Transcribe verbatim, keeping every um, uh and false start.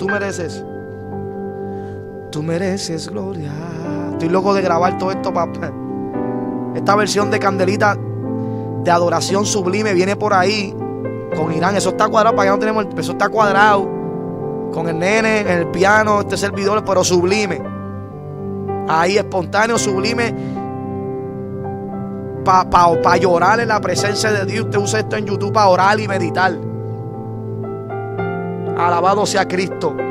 tú mereces. Tú mereces gloria. Estoy loco de grabar todo esto, papá. Esta versión de Candelita de adoración sublime viene por ahí con Irán. Eso está cuadrado, para allá no tenemos el, eso está cuadrado con el nene en el piano, este servidor, pero sublime. Ahí espontáneo, sublime, para pa, pa llorar en la presencia de Dios. Usted usa esto en YouTube para orar y meditar. Alabado sea Cristo.